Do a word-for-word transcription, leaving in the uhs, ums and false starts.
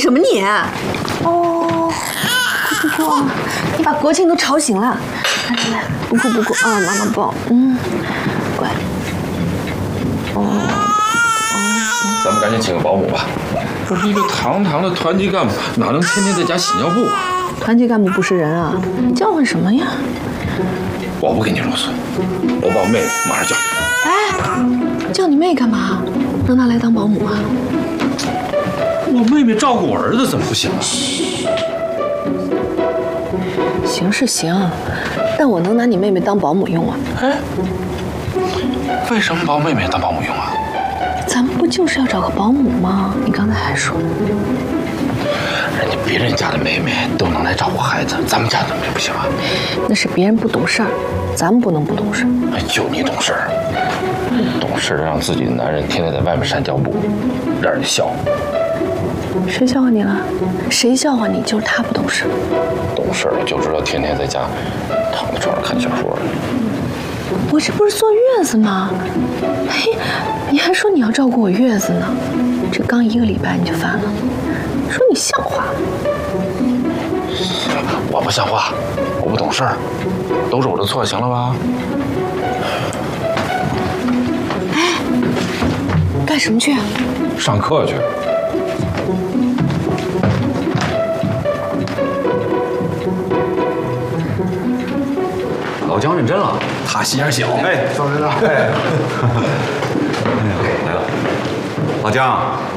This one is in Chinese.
什么你？哦，不哭，你把国庆都吵醒了。来来来，不哭不哭啊，妈妈抱。嗯，乖。哦哦。 咱们赶紧请个保姆吧。不是一个堂堂的团级干部，哪能天天在家洗尿布啊？ 团级干部不是人啊，你叫唤什么呀？ 我不跟你啰嗦，我把我妹妹马上叫。 哎，叫你妹干嘛？让她来当保姆啊？ 我妹妹照顾我儿子怎么不行啊？ 行是行，但我能拿你妹妹当保姆用啊？ 哎，为什么把我妹妹当保姆用啊？ 咱们不就是要找个保姆吗？你刚才还说， 人家别人家的妹妹都能来照顾孩子，咱们家怎么就不行啊？ 那是别人不懂事儿，咱们不能不懂事。 哎，就你懂事儿，懂事让自己的男人天天在外面扇脚布，让人笑。 谁笑话你了？谁笑话你？就是他不懂事。 懂事了就知道天天在家躺在床上看小说。 我这不是坐月子吗？嘿，你还说你要照顾我月子呢？这刚一个礼拜你就犯了，说你像话？ 我不像话，我不懂事儿，都是我的错，行了吧？ 哎，干什么去？ 上课去。 老姜认真了， 他心眼小。 哎，赵队长，哎，哎呀，来了，老姜，